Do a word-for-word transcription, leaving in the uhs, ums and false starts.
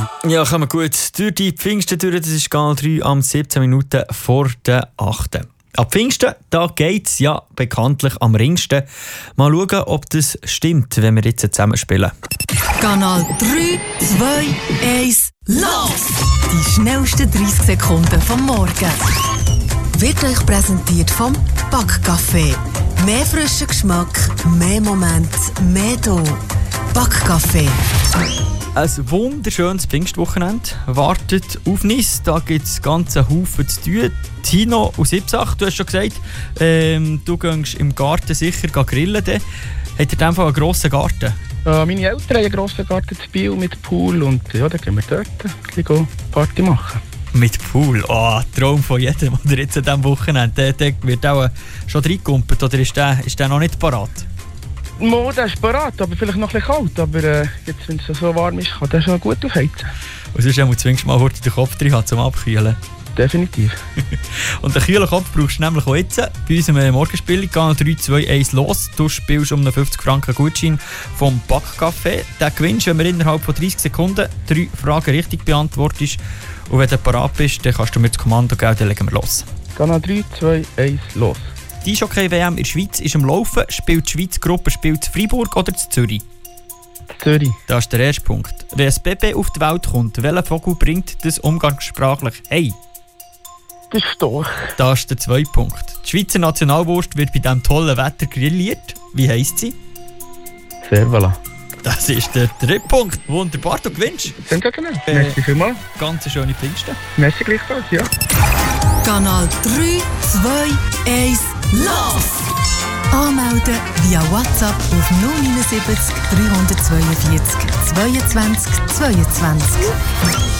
Ja, kommen wir gut durch die Pfingsten durch. Das ist Kanal drei am siebzehn Minuten vor der achten Ab Pfingsten, da geht es ja bekanntlich am ringsten. Mal schauen, ob das stimmt, wenn wir jetzt zusammen spielen. Kanal drei, zwei, eins, los! Die schnellsten dreißig Sekunden vom Morgen. Wird euch präsentiert vom Backcafé. Mehr frischen Geschmack, mehr Moment, mehr Do. Backcafé. Ein wunderschönes Pfingstwochenende wartet auf uns. Da gibt es ganzen Haufen zu tun. Tino aus Ipsach, du hast schon gesagt, ähm, du gehst im Garten sicher grillen. Hat er in diesem Fall einen grossen Garten? Ja, meine Eltern haben einen grossen Garten zu Biel mit Pool und ja, dann gehen wir dort ein bisschen Party machen. Mit Pool? Oh, Traum von jedem, der jetzt an diesem Wochenende. Der, der wird auch schon reingekumpelt, oder ist der, ist der noch nicht parat? Mo, der ist parat, aber vielleicht noch ein bisschen kalt. Aber äh, jetzt, wenn es so warm ist, kann der schon gut aufheizen. Und sonst musst du zwingst mal kurz den Kopf drin haben, zum Abkühlen. Definitiv. Und den kühlen Kopf brauchst du nämlich auch jetzt. Bei unserem Morgenspiel Kanal drei, zwei, eins los. Du spielst um einen fünfzig Franken Gutschein vom Backcafé. Den gewinnst du, wenn wir innerhalb von dreißig Sekunden drei Fragen richtig beantwortest. Und wenn du parat bist, dann kannst du mir das Kommando geben, dann legen wir los. Kanal drei, zwei, eins, los. Die Eishockey-W M in der Schweiz ist am Laufen. Spielt die Schweiz Gruppe spielt zu Freiburg oder zu Zürich? Zürich. Das ist der erste Punkt. Wenn ein Baby auf die Welt kommt, welcher Vogel bringt das umgangssprachlich «Hey»? Der Storch. Das ist der zweite Punkt. Die Schweizer Nationalwurst wird bei diesem tollen Wetter grilliert. Wie heisst sie? Servala. Das ist der dritte Punkt. Wunderbar, du gewinnst. Danke, genau. Äh, Merci vielmals. Ganz schöne Pfingsten. Merci gleichfalls, ja. Kanal drei, zwei, eins, los! Anmelden via WhatsApp auf null sieben neun, drei zwei vier, zweiundzwanzig zweiundzwanzig.